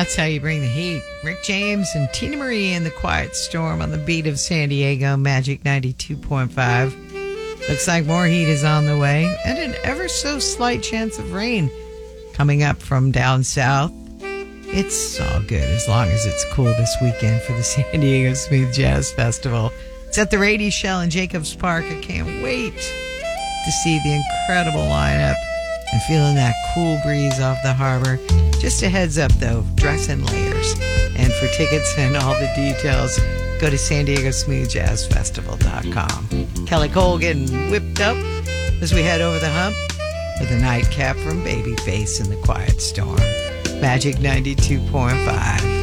That's how you bring the heat. Rick James and Tina Marie in the Quiet Storm on the beat of San Diego, Magic 92.5. Looks like more heat is on the way and an ever so slight chance of rain coming up from down south. It's all good as long as it's cool this weekend for the San Diego Smooth Jazz Festival. It's at the Rady Shell in Jacobs Park. I can't wait to see the incredible lineup and feeling that cool breeze off the harbor. Just a heads up, though, dress in layers. And for tickets and all the details, go to SanDiegoSmoothJazzFestival.com. Kelly Cole getting whipped up as we head over the hump with a nightcap from Babyface in the Quiet Storm. Magic 92.5.